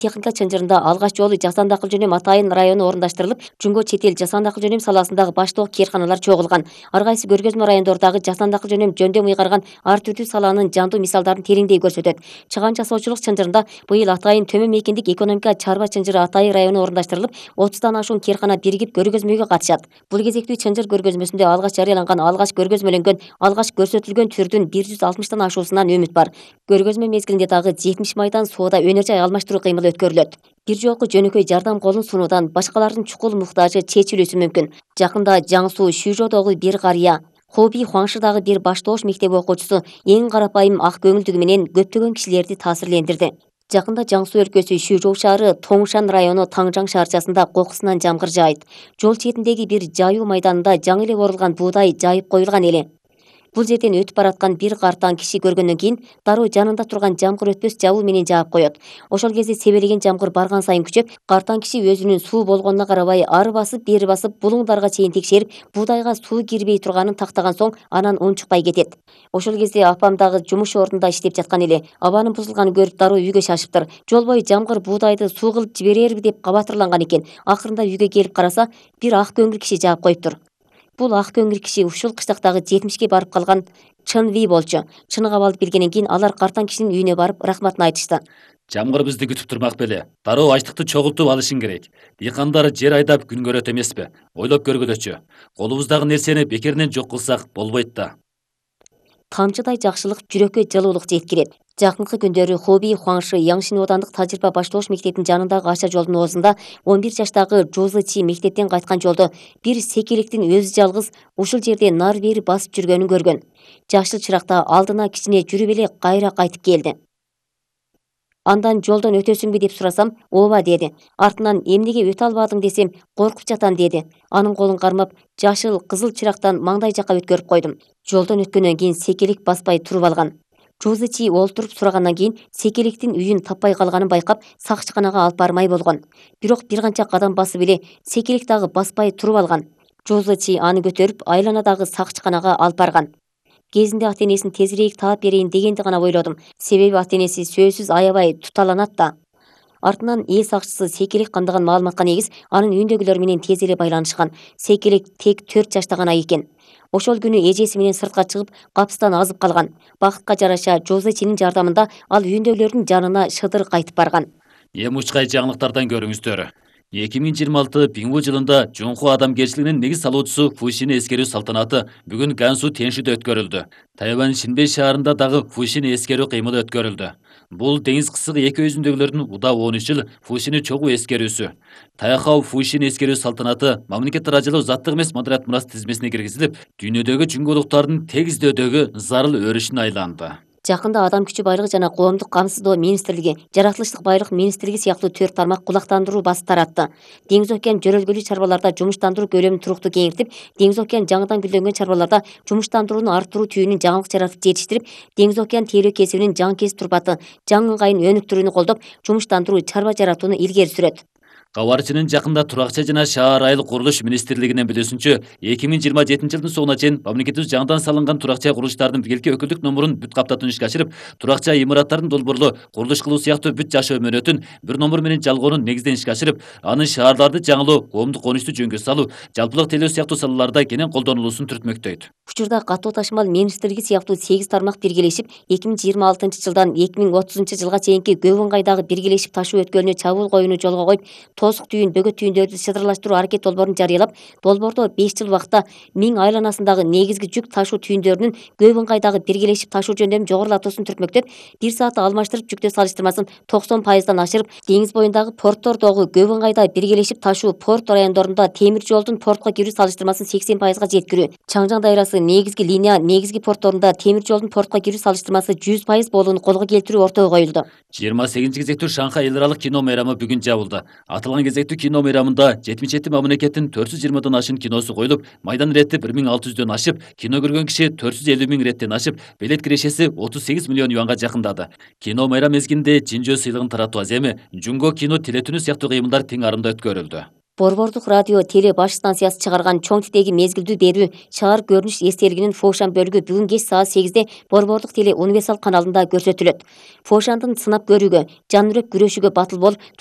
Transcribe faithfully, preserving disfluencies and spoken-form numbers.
Техника чынжырында алгач жолу жасанды акыл жөнөм Атайын району орундаштырылып, жөнгө чет эл жасанды акыл жөнөм саласындагы баштоо кээрканалар чогулган. Ар кайсы көргөзмө райондордогу жасанды акыл жөнөм жөндөм уйгарган ар түрдүү саланын жандуу мисалдарын тереңдей көрсөтөт. Чыган жасоочулук чынжырында быйыл Атайын төмөн мейкиндик экономика чарба чынжыры Атайын району орундаштырылып, отуздан ашуун кээркана биригип көргөзмөгө катышат. Бул кезектүү чынжыр көргөзмөсүндө алгач жарыяланган, алгач көргөзмөлөнгөн, алгач көрсөтүлгөн түрдүн бир жүз алтымыштан ашуусунан үмүт бар. Көргөзмө мезгилинде дагы жетимиш майдан соода өнөр жай алмаштыруу кыймылы өткөрүлөт. Бир жолку жөнөкөй жардам колун сунуудан башкалардын чукул муктажы чечилүүсү мүмкүн. Жакында Жаңсу Шүжодогу бир карыя, Хоби Хуаңшыдагы бир баштоош мектеби окуучусу эң карапайым ак көңүлдүгү менен көптөгөн кишилерди таасирлендирди. Жакында Жаңсу өлкөсү Шүжоу шаары Тоңшан району Таңжаң шаарчасында кокусунан жамгыр жаайт. Жол четиндеги бир жайуу майданында жаңы эле орулган буудай жайып коюлган эле. Бул жерден өтүп бараткан бир картаң киши көргөндөн кийин дароо жанында турган жамгыр өтпөс жабуу менен жаап коет. Ошол кезде себелеген жамгыр барган сайын күчөп, картаң киши өзүнүн суу болгонуна карабай ары басып, бери басып, булуңдарга чейин текшерип, буудайга суу кирбей турганын тактаган соң анан унчукпай кетет. Ошол кезде апам дагы жумуш ордунда иштеп жаткан эле. Абанын бузулганын көрүп дароо үйгө шашыптыр. Жол бою жамгыр буудайды суу кылып жиберерби деп кабатырланган экен. Акырында үйгө келип караса, бир ак көңүл киши жаап коюптур. Бул ак көңүл киши ушул кыштактагы жетимишке барып калган Чын Ви болчу. Чыны кабалды билгенден кийин алар картаң кишинин үйүнө барып рахматын айтышты. Жамгыр бизди күтүп турмак беле. Дароо ачтыкты чогултуп алышың керек. Дыйкандар жер айдап күн көрөт эмеспи? Ойлоп көргүлөчү. Колубуздагы нерсени бекеринен жок кылсак болбойт да. Тамчыдай жакшылык жүрөккө жылуулук жеткирет. Жакынкы күндөрү Хоби Хуаңшы Яңшин оодандык тажрыйба баштоош мектебинин жанындагы ача жолдун оозунда он бир жаштагы Жузы Чи мектептен кайткан жолдо бир секеликтин өзү жалгыз ушул жерде нар бери басып жүргөнүн көргөн. Жашыл чыракта алдына кичине жүрүп эле кайра кайтып келди. Андан жолдон өтөсүңбү деп сурасам, ооба деди. Артынан эмнеге өтө албадың десем, коркуп жатам деди. Анын колун кармап, жашыл кызыл чырактан маңдай жака өткөрүп койдум. Жолдон өткөндөн кийин секелик баспай туруп алган. Жузы Чи олтуруп сурагандан кийин секеликтин үйүн таппай калганын байкап, сакчыканага алып бармай болгон. Бирок бир канча кадам басып эле секелик дагы баспай туруп алган. Жузы Чи аны көтөрүп айланадагы сакчыканага алып барган. Кезинде ата энесин тезирээк таап берейин дегенди гана ойлодум. Себеби ата энеси сөзсүз аябай туталанат да. Артынан ээ сакчысы секелик кандаган маалыматка негиз анын үйүндөгүлөр менен тез эле байланышкан. Секелик тек төрт жашта гана экен. Ошол күнү эжеси менен сыртка чыгып, капыстан азып калган. Бакытка жараша Жузы Чинин жардамында ал үйүндөгүлөрдүн жанына шыдыр кайтып барган. Эми учкай жаңылыктардан көрүңүздөр. эки миң жыйырма алты Биңбу жылында Жунху адамгерчилигинин негиз салуучусу Фушини эскерүү салтанаты бүгүн Гансу Теншиде өткөрүлдү. Тайвань Шинбей шаарында дагы Фушини эскерүү кыймылы өткөрүлдү. Бул деңиз кысыгы эки өзүндөгүлөрдүн удаа он үч жыл Фушини чогуу эскерүүсү. Таяхау Фушини эскерүү салтанаты мамлекет ыраажылуу заттык эмес маданият мурас тизмесине киргизилип, дүйнөдөгү жүнгөлуктардын тең издөдөгү зарыл өрүшүнө айланды. Жакында Адам күчү байлыгы жана коомдук камсыздоо министрлиги, жаратылыштык байлык министрлиги сыяктуу төрт тармак кулактандыруу басып таратты. Деңиз океан жөрөлгөлүү чарбаларда жумуштандыруу көлөмүн туруктуу кеңейтип, Деңиз океан жаңыдан гүлдөнгөн чарбаларда жумуштандырууну арттыруу түйүнүн жаңылык жаратып жетиштирип, Деңиз океан тейлөө кесибинин жаңы кесип турпаты, жаңы ыңгайын өнүктүрүүнү колдоп, жумуштандыруу чарба жаратууну илгери сүрөт. Кабарчынын жакында туракча жана шаар айыл курулуш министрлигинин билүүсүнчө, эки миң жыйырма жетинчи жылдын соңуна чейин мамлекетибиз жаңыдан салынган туракча курулуштардын биргелки өкүлдүк номурун бүт каптатууну ишке ашырып, туракча имараттардын долбоорлоо курулуш кылуу сыяктуу бүт жашоо мөөнөтүн бир номер менен жалгоонун негизден ишке ашырып, аны шаарларды жаңылоо, коомдук конушту жөнгө салуу, жалпылык тейлөө сыяктуу салаларда кенен колдонулуусун түртмөктөйт. Учурда катуу ташымал министрлиги сыяктуу сегиз тармак биргелешип, эки миң жыйырма алтынчы жылдан эки миң отузунчу жылга чейинки көп ыңгайдагы биргелешип ташуу өткөлүнө чабуул коюуну жолго коюп, тосук түйүн, бөгөт түйүндөрдү шыдырлаштыруу аракет долбоорун жарыялап, долбоордо беш жыл убакта миң айланасындагы негизги жүк ташуу түйүндөрүнүн көп ыңгайдагы биргелешип ташуу жөндөмүн жогорулатуусун түртмөктөп, бир саатты алмаштырып жүктөө салыштырмасын токсон пайыздан ашырып, деңиз боюндагы порттордогу көп ыңгайда биргелешип ташуу порт райондорунда темир жолдун портко кирүү салыштырмасын сексен пайызга жеткирүү, Чаңжаң дайрасы негизги линия негизги портторунда темир жолдун портко кирүү салыштырмасы жүз пайыз болууну колго келтирүү ортого коюлду. жыйырма сегизинчи кезектүү Шанхай эл аралык кино майрамы бүгүн жабылды. Аталган кезектүү кино майрамында жетимиш жети мамлекеттин төрт жүз жыйырмадан ашык киносу коюлуп, майдан ирети бир миң алты жүздөн ашып, кино көргөн киши төрт жүз элүү миң иреттен ашып, билет кирешеси отуз сегиз миллион юанга жакындады. Кино майрам мезгилинде Жинжөө сыйлыгын таратуу аземи, Жунго кино телетүнү сыяктуу кыймылдар тең арымда өткөрүлдү. Борбордук радио теле баш станциясы чыгарган чоң титеги мезгилдүү берүү шаар көрүнүш эстелигинин Фошан бөлүгү бүгүн кеч саат сегизде Борбордук теле универсал каналында көрсөтүлөт. Фошандын сынап көрүүгө, жан үрөп күрөшүүгө батыл болуп,